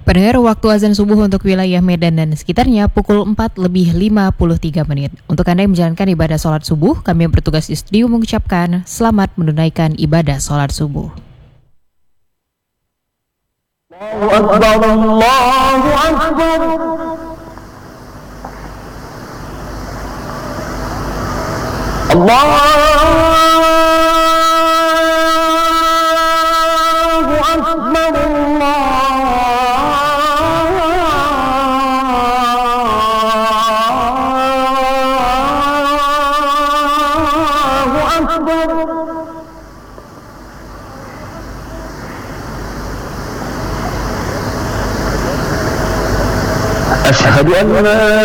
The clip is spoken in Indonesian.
Pendengar, waktu azan subuh untuk wilayah Medan dan sekitarnya pukul 4:53. Untuk Anda yang menjalankan ibadah sholat subuh, kami yang bertugas di studio mengucapkan selamat menunaikan ibadah sholat subuh. Allahu Akbar, Allahu Akbar. Allahu Akbar, Allahu Akbar. Asyhadu an la